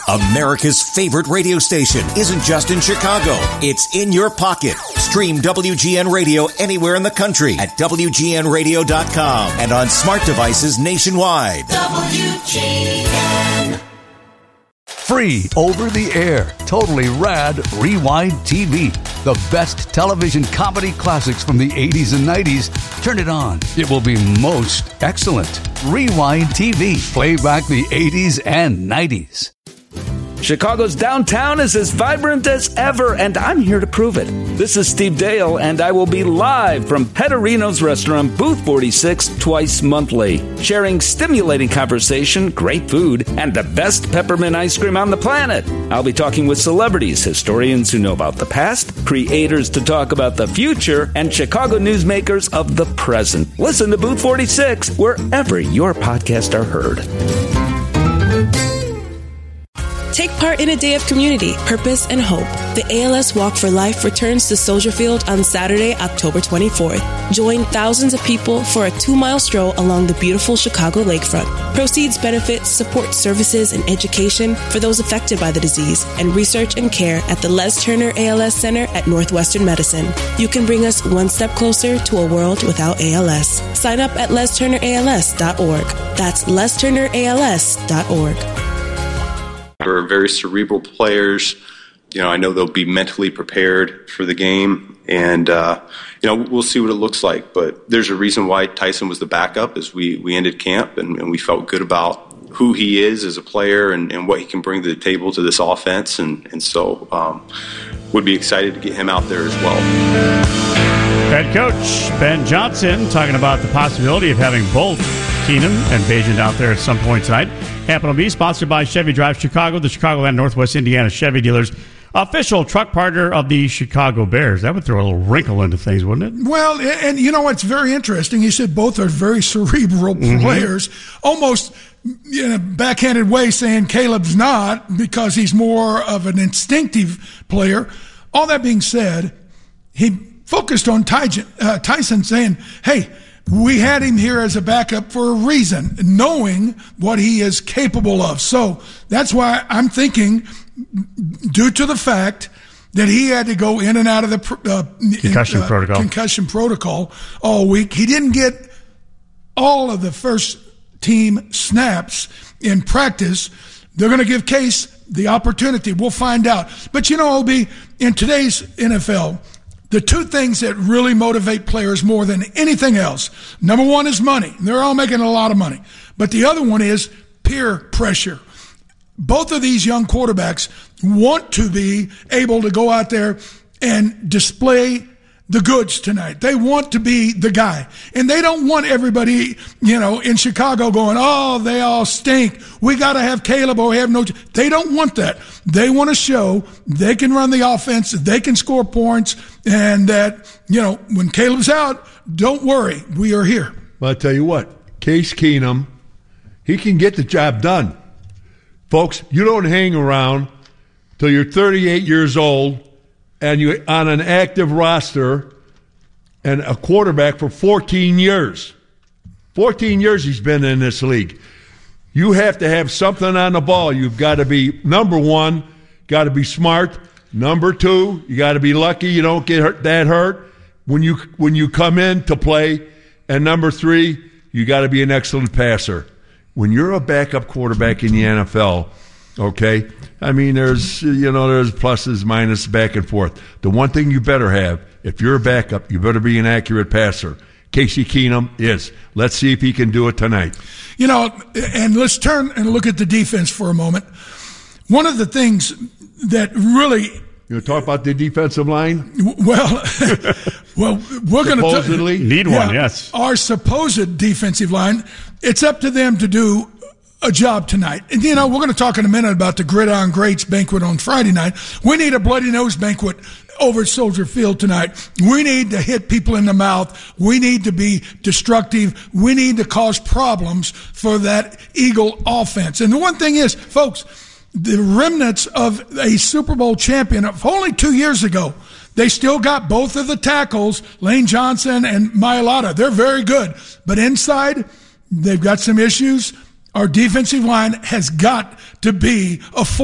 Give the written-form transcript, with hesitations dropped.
America's favorite radio station isn't just in Chicago. It's in your pocket. Stream WGN Radio anywhere in the country at WGNradio.com and on smart devices nationwide. WGN. Free, over-the-air, totally rad Rewind TV. The best television comedy classics from the 80s and 90s. Turn it on. It will be most excellent. Rewind TV. Play back the 80s and 90s. Chicago's downtown is as vibrant as ever, and I'm here to prove it. This is Steve Dale, and I will be live from Petterino's Restaurant, Booth 46, twice monthly, sharing stimulating conversation, great food, and the best peppermint ice cream on the planet. I'll be talking with celebrities, historians who know about the past, creators to talk about the future, and Chicago newsmakers of the present. Listen to Booth 46 wherever your podcasts are heard. Take part in a day of community, purpose, and hope. The ALS Walk for Life returns to Soldier Field on Saturday, October 24th. Join thousands of people for a 2-mile stroll along the beautiful Chicago lakefront. Proceeds benefit support services and education for those affected by the disease and research and care at the Les Turner ALS Center at Northwestern Medicine. You can bring us one step closer to a world without ALS. Sign up at lesturnерals.org. That's lesturnерals.org. We're very cerebral players. I know they'll be mentally prepared for the game, and we'll see what it looks like. But there's a reason why Tyson was the backup as we ended camp, and we felt good about who he is as a player and what he can bring to the table to this offense, and so would be excited to get him out there as well. Head coach Ben Johnson talking about the possibility of having both Keenum and Bagent out there at some point tonight. Happen to be sponsored by Chevy Drive Chicago, the Chicagoland Northwest Indiana Chevy dealers, official truck partner of the Chicago Bears. That would throw a little wrinkle into things, wouldn't it? Well, and what's very interesting, he said both are very cerebral players, almost in a backhanded way saying Caleb's not because he's more of an instinctive player. All that being said, he focused on Tyson saying, hey, we had him here as a backup for a reason, knowing what he is capable of. So that's why I'm thinking, due to the fact that he had to go in and out of the concussion protocol all week, he didn't get all of the first team snaps in practice. They're going to give Case the opportunity. We'll find out. But OB, in today's NFL, the two things that really motivate players more than anything else, number one is money. They're all making a lot of money. But the other one is peer pressure. Both of these young quarterbacks want to be able to go out there and display the goods tonight. They want to be the guy. And they don't want everybody, in Chicago going, oh, they all stink. We got to have Caleb or we have no. They don't want that. They want to show they can run the offense, they can score points, and that, when Caleb's out, don't worry, we are here. Well, I'll tell you what, Case Keenum, he can get the job done. Folks, you don't hang around till you're 38 years old and you're on an active roster and a quarterback for 14 years. 14 years he's been in this league. You have to have something on the ball. You've got to be, number one, got to be smart. Number two, you got to be lucky you don't get hurt when you come in to play. And number three, you got to be an excellent passer. When you're a backup quarterback in the NFL, okay, I mean, there's pluses, minuses, back and forth. The one thing you better have, if you're a backup, you better be an accurate passer. Casey Keenum is. Let's see if he can do it tonight. And let's turn and look at the defense for a moment. One of the things that really... You want to talk about the defensive line? Well, we're going to supposedly need one. Yes, our supposed defensive line. It's up to them to do a job tonight. And we're going to talk in a minute about the Gridiron Greats banquet on Friday night. We need a bloody nose banquet over at Soldier Field tonight. We need to hit people in the mouth. We need to be destructive. We need to cause problems for that Eagle offense. And the one thing is, folks, the remnants of a Super Bowl champion of only 2 years ago, they still got both of the tackles, Lane Johnson and Mailata. They're very good. But inside, they've got some issues. Our defensive line has got to be a